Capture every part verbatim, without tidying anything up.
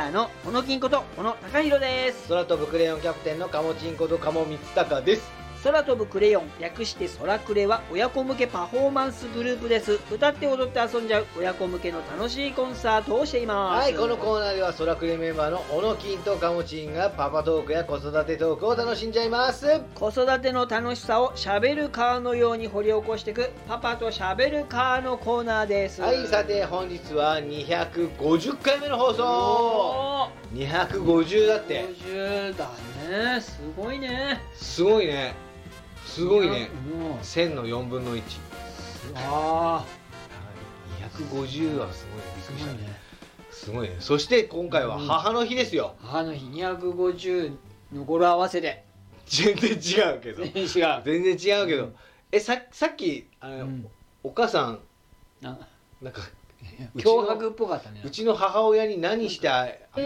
ーの小野金こと小野貴弘です。 空飛ぶクレヨンキャプテンのカモチンこと鴨光隆です。 空飛ぶクレヨン、略して空クレは親子向けパフォーマンスグループです。歌って踊って遊んじゃう親子向けの楽しいコンサートをしています。 はい、このコーナーでは空クレメンバーの小野金とカモチンがパパトークや子育てトークを楽しんじゃいます。 子育ての楽しさをしゃべるカーのように掘り起こしていくパパとしゃべるカーのコーナーです。 はい、さて本日はにひゃくごじゅっかいめの放送。にひゃくごじゅうだって。 ごじゅうだね。すごいね。 すごいね。すごいね。 もうせんのよんぶんのいち。 ああ、 にひゃくごじゅうはすごいね。びっくりしたすごいね。 すごいね。そして今回は母の日ですよ。 母の日にひゃくごじゅうの語呂合わせで全然違うけど。 全然違う。 全然違うけど。 うんえ、ささっきあの、うん、お母さんななんか脅迫っぽかったね。 うちの母親に何してあうん。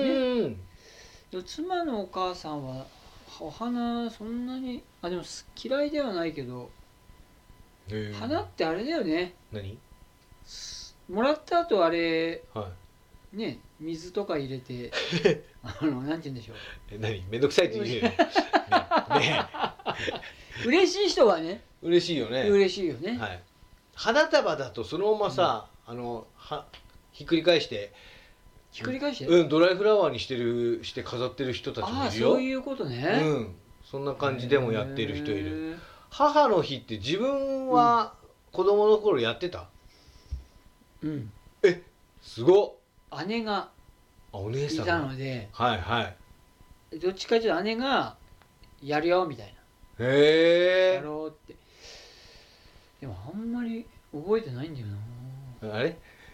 妻のお母さんはお花そんなにあでも嫌いではないけど、花ってあれだよね。 何？ もらった後あれ、 はい、 ね水とか入れてあのなんて言うんでしょう。 え何？めんどくさいって言うね。ねね嬉しい人はね。 嬉しいよね。 嬉しいよね。 はい。花束だとそのままさ、うん、あのはひっくり返して。 ひっくり返して、 うん、ドライフラワーにしてるして飾ってる人たちもいるよ。 ああ、そういうことね。 うん、そんな感じでもやってる人いる。母の日って自分は子供の頃やってた？ うん。 え、すごっ。姉があ、お姉さんいたので、 はいはい。 どっちかというと姉がやるよみたいな。 へえ。 やろうって。でもあんまり覚えてないんだよな。 あれ？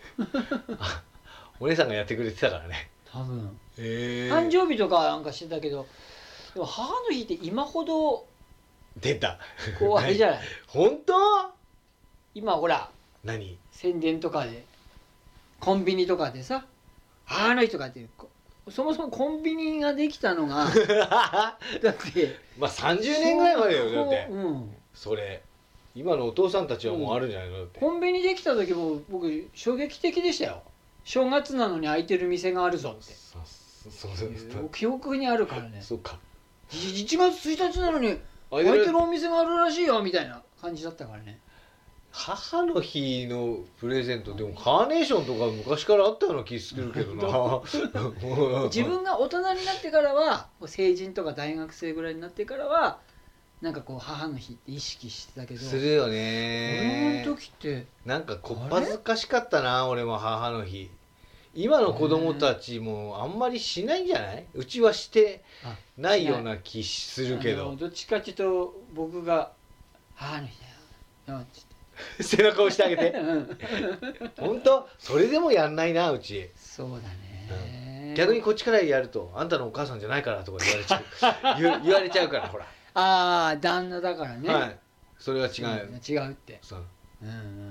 お姉さんがやってくれてたからね。 多分。 へえ。 誕生日とかなんかしてたけど、でも母の日って今ほど出た。 こうあれじゃない。 本当？ 今ほら。 何？ 宣伝とかでコンビニとかでさ、母の日とかってそもそもコンビニができたのがだってまあさんじゅうねんぐらいまでよだって。 うん。それ。今のお父さんたちはもうあるんじゃないの？だって。 コンビニできた時も僕衝撃的でしたよ。正月なのに開いてる店があるぞって。そうそうそう。記憶にあるからね。 そうか。 いちがつついたちなのに開いてるお店があるらしいよみたいな感じだったからね。 母の日のプレゼントでもカーネーションとか昔からあったような気するけどな。 自分が大人になってからは成人とか大学生ぐらいになってからはなんかこう母の日って意識してたけどするよね。 子供の時ってなんかこっぱずかしかったな俺も母の日。今の子供たちもあんまりしないんじゃない？うちはしてないような気するけど。 どっちかっていうと僕が母の日だよって背中押してあげて。本当それでもやんないなうち。 そうだね、 うん、逆にこっちからやるとあんたのお母さんじゃないからとか言われちゃう言, 言われちゃうからほら。 ああ旦那だからね。 はい。それは違う。 うん、違うって。 そう。 うんうん。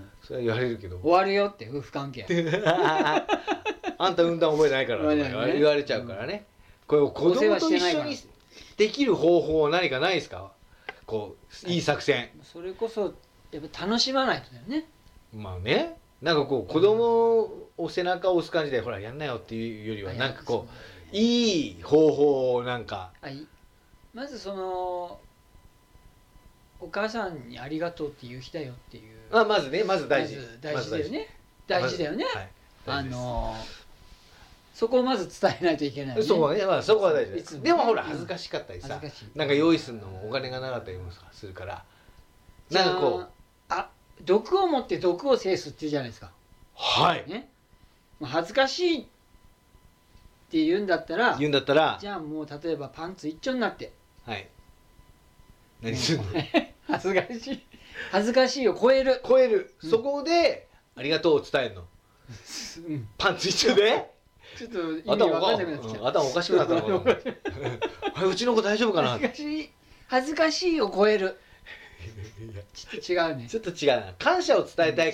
それは言われるけど。 終わるよって夫婦関係。 あんた産んだ覚えないからとか言われちゃうからね。これ子供と一緒にできる方法は何かないですか？こういい作戦。 それこそやっぱ楽しまないとだよね。 まあね。なんかこう子供を背中を押す感じでほらやんなよっていうよりはなんかこういい方法をなんか。 まずそのお母さんにありがとうっていう日だよっていう。 あまずねまず大事。 大事だよね。大事だよね。あのそこをまず伝えないといけない、ね。 そうね、まあそこは大事です。でもほら恥ずかしかったりさ、なんか用意するのもお金がなかったりもするから、なんかこうあ毒を持って毒を制すっていうじゃないですか。 はい。 ね。恥ずかしいって言うんだったら、 言うんだったら、 じゃあもう例えばパンツ一丁になって。 はい。何するの？ 恥ずかしい恥ずかしいを超える。 超える。そこでありがとうを伝えるの。パンツ一丁で。 ちょっと意味わかんなくなってきた。 頭おかしくなったのかな。うちの子大丈夫かな。 恥ずかしい恥ずかしいを超える。ちょっと違うね。 ちょっと違うな。感謝を伝えたい